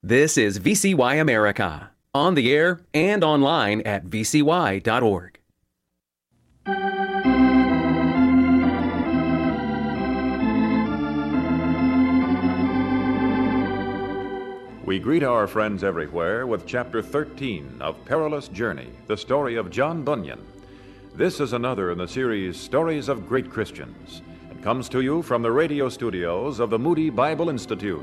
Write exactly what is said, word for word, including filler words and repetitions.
This is V C Y America, on the air and online at v c y dot org. We greet our friends everywhere with Chapter thirteen of Perilous Journey, the story of John Bunyan. This is another in the series Stories of Great Christians, and comes to you from the radio studios of the Moody Bible Institute.